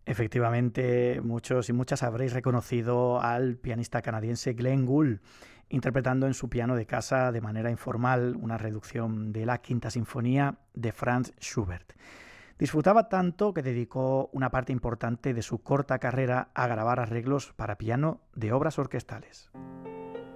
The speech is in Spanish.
Efectivamente, muchos y muchas habréis reconocido al pianista canadiense Glenn Gould, interpretando en su piano de casa de manera informal una reducción de la Quinta Sinfonía de Franz Schubert. Disfrutaba tanto que dedicó una parte importante de su corta carrera a grabar arreglos para piano de obras orquestales.